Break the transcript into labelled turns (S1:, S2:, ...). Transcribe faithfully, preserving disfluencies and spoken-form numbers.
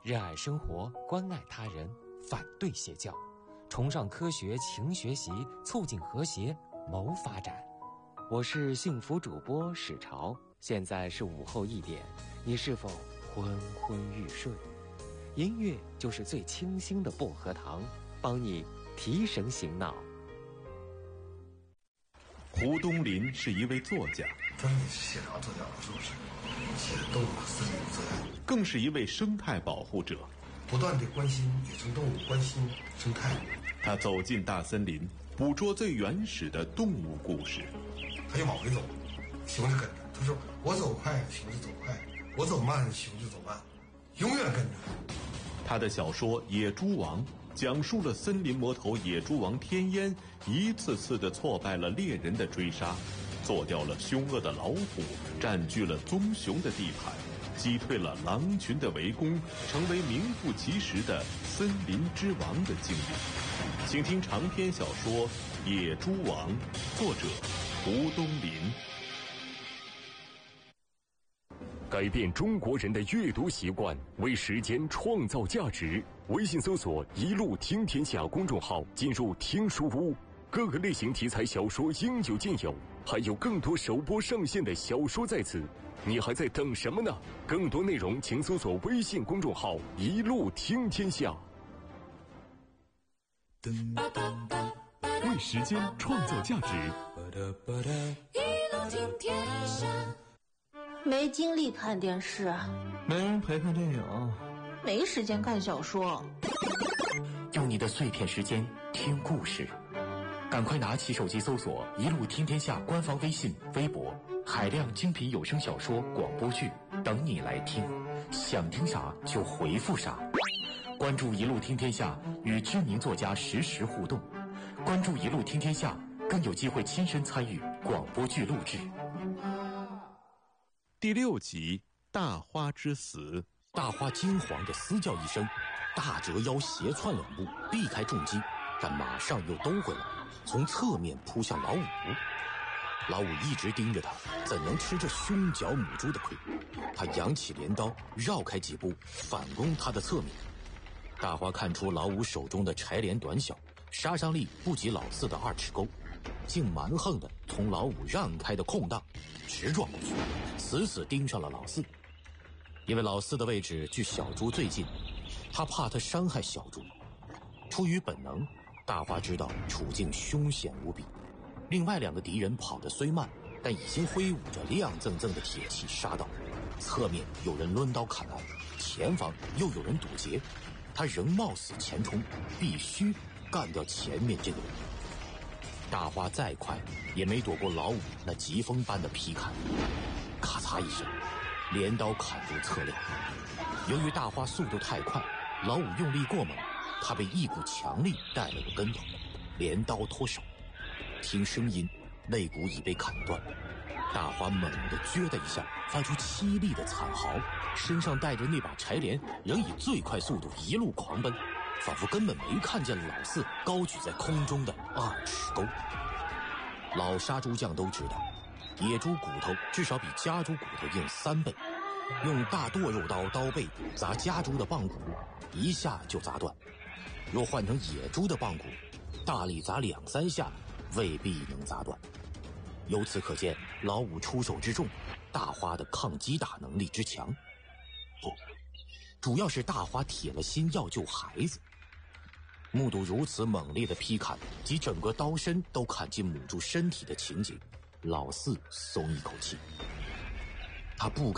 S1: 热爱生活，关爱他人，反对邪教，崇尚科学，勤学习，促进和谐，谋发展。我是幸福主播史潮，现在是午后一点，你是否昏昏欲睡？音乐就是最清新的薄荷糖，帮你提神醒脑。
S2: 胡东林是一位作家，
S3: 专业写啥作家不是不是，写动物森林自然，
S2: 更是一位生态保护者，
S3: 不断地关心野生动物，关心生态。
S2: 他走进大森林，捕捉最原始的动物故事。
S3: 他就往回走，熊是跟着。他说：“我走快，熊就走快；我走慢，熊就走慢，永远跟着。”
S2: 他的小说《野猪王》讲述了森林魔头野猪王天烟一次次地挫败了猎人的追杀，做掉了凶恶的老虎，占据了棕熊的地盘，击退了狼群的围攻，成为名副其实的森林之王的经历。请听长篇小说《野猪王》，作者胡东林。
S4: 改变中国人的阅读习惯，为时间创造价值。微信搜索“一路听天下”公众号，进入听书屋，各个类型题材小说应有尽有，还有更多首播上线的小说在此。你还在等什么呢？更多内容请搜索微信公众号“一路听天下”。为时间创造价值。
S5: 一路听天下。
S6: 没精力看电视，
S7: 没人陪看电影，
S6: 没时间看小说。
S8: 用你的碎片时间听故事，赶快拿起手机搜索“一路听天下”官方微信、微博，海量精品有声小说、广播剧等你来听，想听啥就回复啥。关注“一路听天下”，与知名作家实时互动。关注“一路听天下”，更有机会亲身参与广播剧录制。
S2: 第六集，大花之死。
S8: 大花惊惶地嘶叫一声，大折腰斜窜两步，避开重击，但马上又兜回来，从侧面扑向老五。老五一直盯着他，怎能吃这凶角母猪的亏？他扬起镰刀，绕开几步，反攻他的侧面。大花看出老五手中的柴镰短小，杀伤力不及老四的二尺钩，竟蛮横地从老五让开的空档直撞过去，死死盯上了老四。因为老四的位置距小猪最近，他怕他伤害小猪。出于本能，大花知道处境凶险无比。另外两个敌人跑得虽慢，但已经挥舞着亮锃锃的铁器杀到。侧面有人抡刀砍来，前方又有人堵截，他仍冒死前冲，必须干掉前面这个人。大花再快也没躲过老五那疾风般的劈砍，咔嚓一声，镰刀砍入侧肋。由于大花速度太快，老五用力过猛，他被一股强力带了个跟头，镰刀脱手。听声音，肋骨已被砍断。大花猛地撅的一下，发出凄厉的惨嚎，身上带着那把柴镰，仍以最快速度一路狂奔，仿佛根本没看见老四高举在空中的二尺钩。老杀猪匠都知道，野猪骨头至少比家猪骨头硬三倍，用大剁肉刀刀背砸家猪的棒骨，一下就砸断；若换成野猪的棒骨，大力砸两三下，未必能砸断。由此可见，老五出手之重，大花的抗击打能力之强。不，主要是大花铁了心要救孩子。目睹如此猛烈的劈砍及整个刀身都砍进母猪身体的情景，老四松一口气。他不